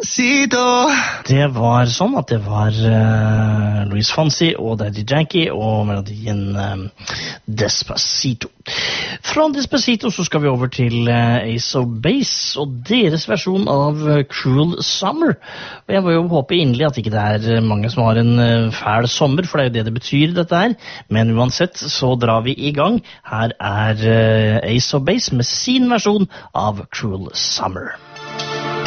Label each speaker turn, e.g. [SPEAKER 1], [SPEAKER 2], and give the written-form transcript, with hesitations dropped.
[SPEAKER 1] Despacito.
[SPEAKER 2] Det var sånn at det var Luis Fonsi og Daddy Yankee og melodien Despacito. Fra Despacito så skal vi over til Ace of Base og deres versjon av Cruel Summer. Og jeg må jo håpe inderlig at ikke det er mange som har en fæl sommer, for det er jo det det betyr dette her. Men uansett så drar vi i gang. Her er Ace of Base med sin versjon av Cruel Summer.